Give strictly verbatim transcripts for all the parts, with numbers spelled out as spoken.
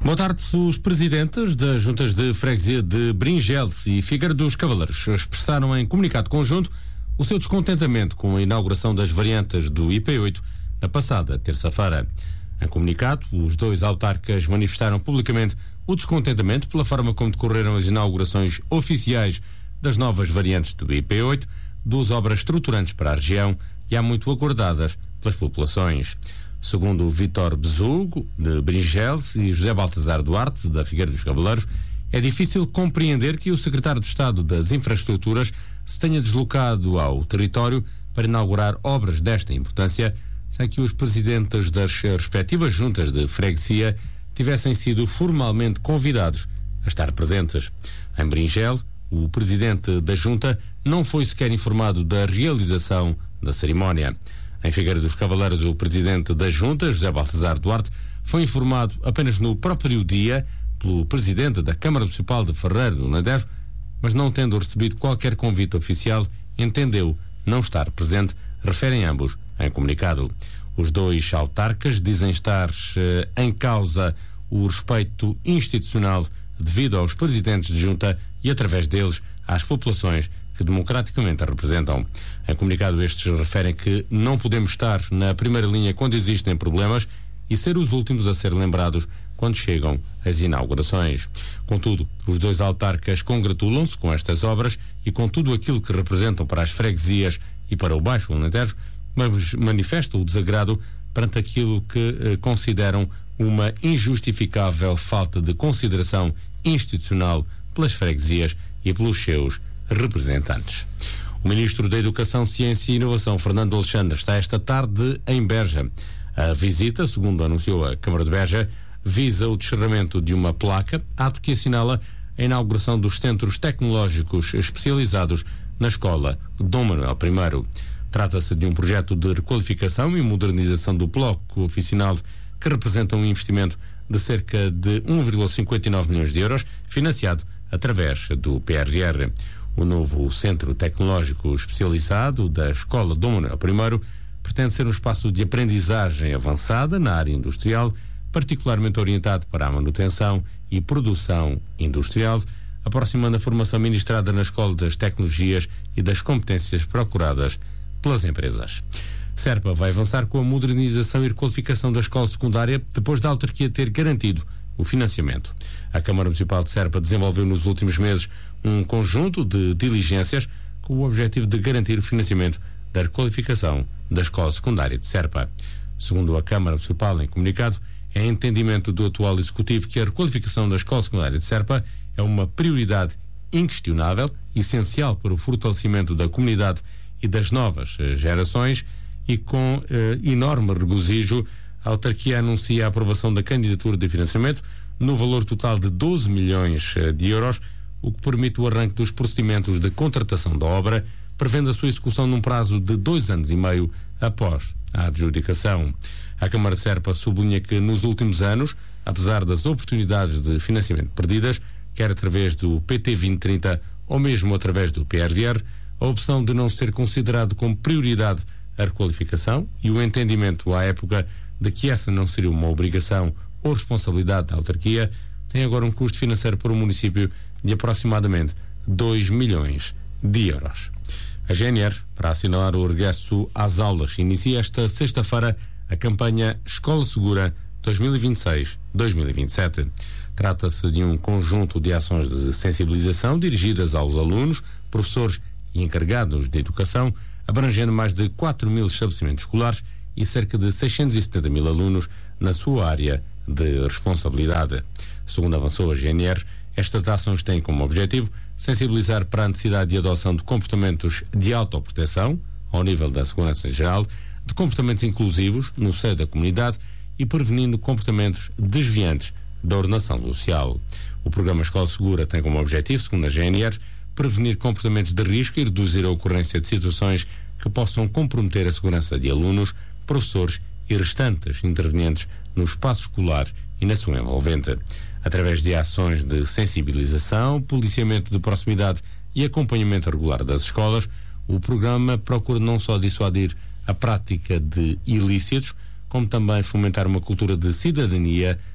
Boa tarde. Os presidentes das juntas de freguesia de Bringel e Figueira dos Cavaleiros expressaram em comunicado conjunto o seu descontentamento com a inauguração das variantes do I P oito na passada terça-feira. Em comunicado, os dois autarcas manifestaram publicamente o descontentamento pela forma como decorreram as inaugurações oficiais das novas variantes do I P oito, duas obras estruturantes para a região e há muito aguardadas pelas populações. Segundo Vítor Besugo, de Bringel, e José Baltazar Duarte, da Figueira dos Cavaleiros, é difícil compreender que o secretário de Estado das Infraestruturas se tenha deslocado ao território para inaugurar obras desta importância, sem que os presidentes das respectivas juntas de freguesia tivessem sido formalmente convidados a estar presentes. Em Bringel, o presidente da junta não foi sequer informado da realização da cerimónia. Em Figueira dos Cavaleiros, o presidente da junta, José Baltazar Duarte, foi informado apenas no próprio dia pelo presidente da Câmara Municipal de Ferreira do Alentejo, mas não tendo recebido qualquer convite oficial, entendeu não estar presente, referem ambos em comunicado. Os dois autarcas dizem estar eh, em causa o respeito institucional devido aos presidentes de junta e, através deles, às populações que democraticamente a representam. Em comunicado, estes referem que não podemos estar na primeira linha quando existem problemas e ser os últimos a ser lembrados quando chegam as inaugurações. Contudo, os dois autarcas congratulam-se com estas obras e com tudo aquilo que representam para as freguesias e para o Baixo Alentejo, mas manifestam o desagrado perante aquilo que eh, consideram uma injustificável falta de consideração institucional pelas freguesias e pelos seus representantes. O Ministro da Educação, Ciência e Inovação, Fernando Alexandre, está esta tarde em Beja. A visita, segundo anunciou a Câmara de Beja, visa o descerramento de uma placa, ato que assinala a inauguração dos centros tecnológicos especializados na Escola Dom Manuel I. Trata-se de um projeto de requalificação e modernização do bloco oficinal que representa um investimento de cerca de um vírgula cinquenta e nove milhões de euros, financiado através do P R R. O novo Centro Tecnológico Especializado da Escola Dom Manuel I pretende ser um espaço de aprendizagem avançada na área industrial, particularmente orientado para a manutenção e produção industrial, aproximando a formação ministrada na Escola das Tecnologias e das competências procuradas pelas empresas. Serpa vai avançar com a modernização e requalificação da escola secundária depois da autarquia ter garantido o financiamento. A Câmara Municipal de Serpa desenvolveu nos últimos meses um conjunto de diligências com o objetivo de garantir o financiamento da requalificação da escola secundária de Serpa. Segundo a Câmara Municipal em comunicado, é entendimento do atual Executivo que a requalificação da escola secundária de Serpa é uma prioridade inquestionável, essencial para o fortalecimento da comunidade e das novas gerações, e com eh, enorme regozijo, a autarquia anuncia a aprovação da candidatura de financiamento no valor total de doze milhões de euros, o que permite o arranque dos procedimentos de contratação da obra, prevendo a sua execução num prazo de dois anos e meio após a adjudicação. A Câmara de Serpa sublinha que nos últimos anos, apesar das oportunidades de financiamento perdidas, quer através do P T vinte trinta ou mesmo através do P R R, a opção de não ser considerado como prioridade a requalificação e o entendimento à época de que essa não seria uma obrigação ou responsabilidade da autarquia, tem agora um custo financeiro para o município de aproximadamente dois milhões de euros. A G N R, para assinalar o regresso às aulas, inicia esta sexta-feira a campanha Escola Segura dois mil e vinte e seis dois mil e vinte e sete. Trata-se de um conjunto de ações de sensibilização dirigidas aos alunos, professores e encarregados de educação, abrangendo mais de quatro mil estabelecimentos escolares e cerca de seiscentos e setenta mil alunos na sua área de responsabilidade. Segundo avançou a G N R, estas ações têm como objetivo sensibilizar para a necessidade de adoção de comportamentos de autoproteção, ao nível da segurança geral, de comportamentos inclusivos no seio da comunidade e prevenindo comportamentos desviantes da ordenação social. O programa Escola Segura tem como objetivo, segundo a G N R, prevenir comportamentos de risco e reduzir a ocorrência de situações que possam comprometer a segurança de alunos, professores e restantes intervenientes no espaço escolar e na sua envolvente. Através de ações de sensibilização, policiamento de proximidade e acompanhamento regular das escolas, o programa procura não só dissuadir a prática de ilícitos, como também fomentar uma cultura de cidadania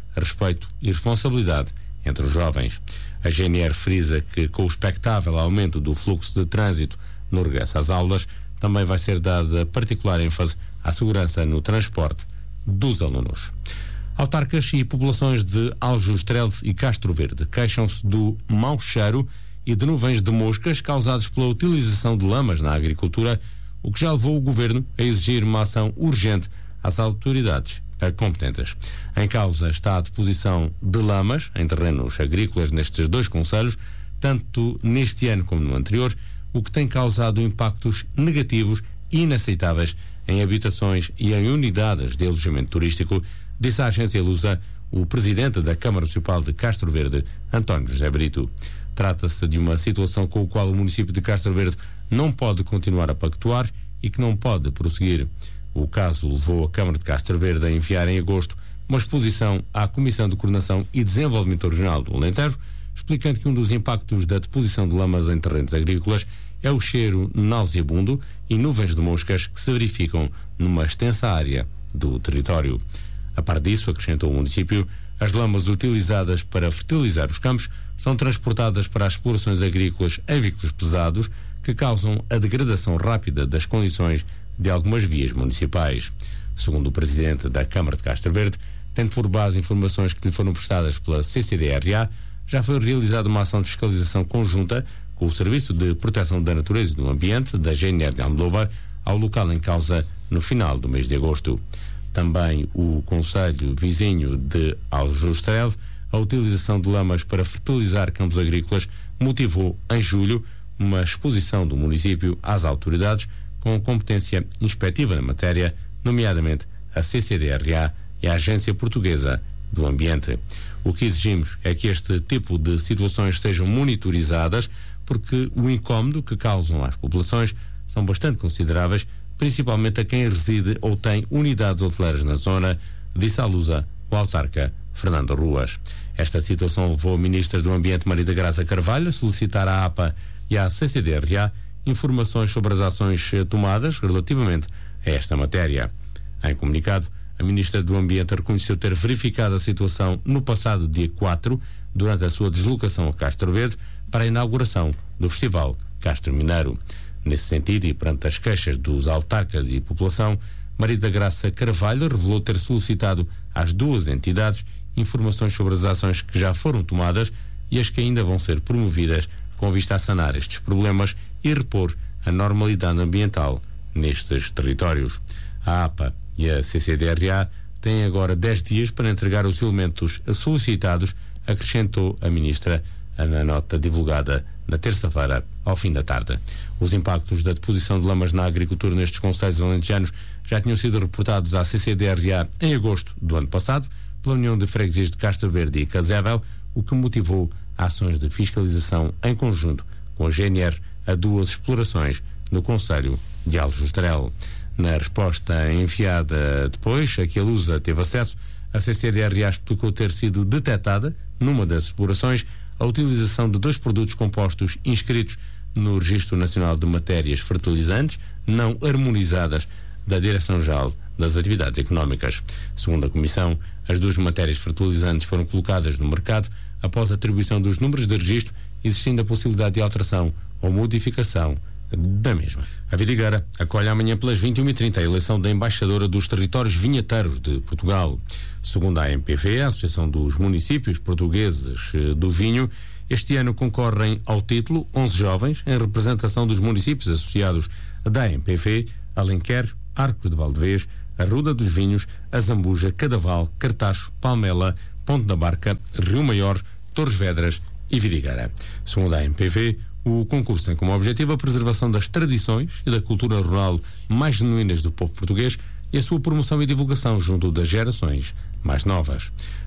respeito e responsabilidade entre os jovens. A G N R frisa que, com o expectável aumento do fluxo de trânsito no regresso às aulas, também vai ser dada particular ênfase à segurança no transporte dos alunos. Autarcas e populações de Aljustrel e Castro Verde queixam-se do mau cheiro e de nuvens de moscas causados pela utilização de lamas na agricultura, o que já levou o governo a exigir uma ação urgente às autoridades competentes. Em causa está a deposição de lamas em terrenos agrícolas nestes dois concelhos, tanto neste ano como no anterior, o que tem causado impactos negativos e inaceitáveis em habitações e em unidades de alojamento turístico, disse à agência Lusa o presidente da Câmara Municipal de Castro Verde, António José Brito. Trata-se de uma situação com a qual o município de Castro Verde não pode continuar a pactuar e que não pode prosseguir. O caso levou a Câmara de Castro Verde a enviar em agosto uma exposição à Comissão de Coordenação e Desenvolvimento Regional do Alentejo, explicando que um dos impactos da deposição de lamas em terrenos agrícolas é o cheiro nauseabundo e nuvens de moscas que se verificam numa extensa área do território. A par disso, acrescentou o município, as lamas utilizadas para fertilizar os campos são transportadas para as explorações agrícolas em veículos pesados que causam a degradação rápida das condições de algumas vias municipais. Segundo o presidente da Câmara de Castro Verde, tendo por base informações que lhe foram prestadas pela C C D R A, já foi realizada uma ação de fiscalização conjunta com o Serviço de Proteção da Natureza e do Ambiente da G N R de Almodóvar ao local em causa no final do mês de agosto. Também o concelho vizinho de Aljustrel, a utilização de lamas para fertilizar campos agrícolas, motivou em julho uma exposição do município às autoridades com competência inspectiva na matéria, nomeadamente a C C D R A e a Agência Portuguesa do Ambiente. O que exigimos é que este tipo de situações sejam monitorizadas, porque o incómodo que causam às populações são bastante consideráveis, principalmente a quem reside ou tem unidades hoteleiras na zona, disse à Lusa o autarca Fernando Ruas. Esta situação levou a ministra do Ambiente, Maria da Graça Carvalho, a solicitar à A P A e à C C D R A informações sobre as ações tomadas relativamente a esta matéria. Em comunicado, a ministra do Ambiente reconheceu ter verificado a situação no passado dia quatro, durante a sua deslocação a Castro Verde, para a inauguração do Festival Castro Mineiro. Nesse sentido, e perante as queixas dos autarcas e população, Maria da Graça Carvalho revelou ter solicitado às duas entidades informações sobre as ações que já foram tomadas e as que ainda vão ser promovidas com vista a sanar estes problemas e repor a normalidade ambiental nestes territórios. A A P A e a C C D R A têm agora dez dias para entregar os elementos solicitados, acrescentou a ministra na nota divulgada na terça-feira, ao fim da tarde. Os impactos da deposição de lamas na agricultura nestes concelhos alentejanos já tinham sido reportados à C C D R A em agosto do ano passado, pela União de Freguesias de Castro Verde e Casével, o que motivou ações de fiscalização em conjunto com a G N R a duas explorações no concelho de Aljustrel. Na resposta enviada depois, a que a Lusa teve acesso, a C C D R A explicou ter sido detectada, numa das explorações, a utilização de dois produtos compostos inscritos no Registro Nacional de Matérias Fertilizantes não harmonizadas da Direção-Geral das Atividades Económicas. Segundo a Comissão, as duas matérias fertilizantes foram colocadas no mercado após a atribuição dos números de registro, existindo a possibilidade de alteração ou modificação da mesma. A Vidigueira acolhe amanhã pelas vinte e uma e trinta a eleição da embaixadora dos territórios vinheteiros de Portugal. Segundo a A M P V, a Associação dos Municípios Portugueses do Vinho, este ano concorrem ao título onze jovens em representação dos municípios associados da A M P V, Alenquer, Arcos de Valdevez, Arruda dos Vinhos, Azambuja, Cadaval, Cartacho, Palmela, Ponte da Barca, Rio Maior, Torres Vedras e Vidigueira. Segundo a A M P V, o concurso tem como objetivo a preservação das tradições e da cultura rural mais genuínas do povo português e a sua promoção e divulgação junto das gerações mais novas.